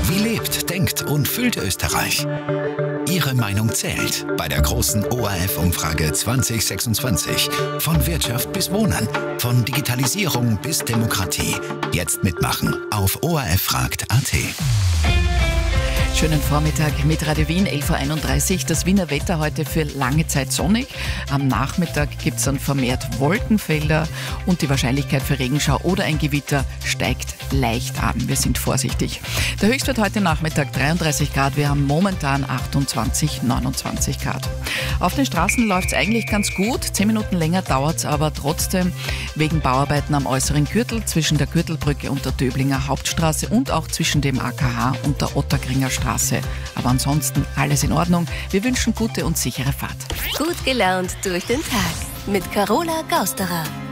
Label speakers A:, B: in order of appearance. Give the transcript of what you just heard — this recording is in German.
A: Wie lebt, denkt und fühlt Österreich? Ihre Meinung zählt bei der großen ORF-Umfrage 2026. Von Wirtschaft bis Wohnen, von Digitalisierung bis Demokratie. Jetzt mitmachen auf orffragt.at.
B: Schönen Vormittag mit Radio Wien, 11.31 Uhr. Das Wiener Wetter heute für lange Zeit sonnig. Am Nachmittag gibt es dann vermehrt Wolkenfelder und die Wahrscheinlichkeit für Regenschau oder ein Gewitter steigt leicht an. Wir sind vorsichtig. Der Höchstwert heute Nachmittag 33 Grad. Wir haben momentan 28, 29 Grad. Auf den Straßen läuft es eigentlich ganz gut. 10 Minuten länger dauert es aber trotzdem wegen Bauarbeiten am äußeren Gürtel zwischen der Gürtelbrücke und der Döblinger Hauptstraße und auch zwischen dem AKH und der Otterkringer Straße. Aber ansonsten alles in Ordnung. Wir wünschen gute und sichere Fahrt.
C: Gut gelaunt durch den Tag mit Carola Gausterer.